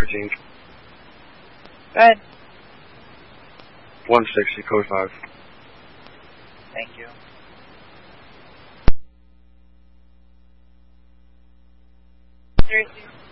13. Go ahead. 160, code 5. Thank you. Seriously.